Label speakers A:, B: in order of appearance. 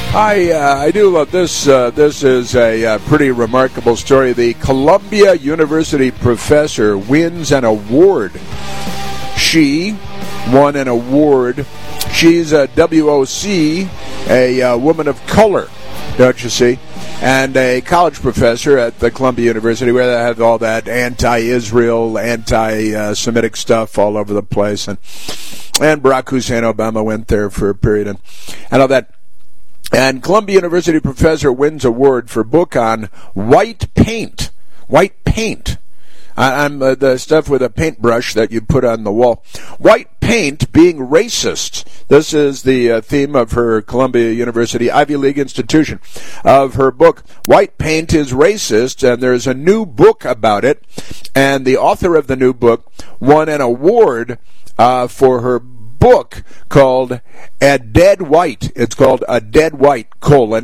A: I do love this. This is a pretty remarkable story. The Columbia University professor wins an award. She won an award. She's a WOC, a woman of color, don't you see? And a college professor at the Columbia University where they have all that anti-Israel, anti-Semitic stuff all over the place. And Barack Hussein Obama went there for a period and all that. And Columbia University professor wins award for book on white paint. White paint. I'm the stuff with a paintbrush that you put on the wall. White paint being racist. This is the theme of her Columbia University Ivy League institution of her book. White paint is racist, and there's a new book about it. And the author of the new book won an award for her book called A Dead White. It's called A Dead White,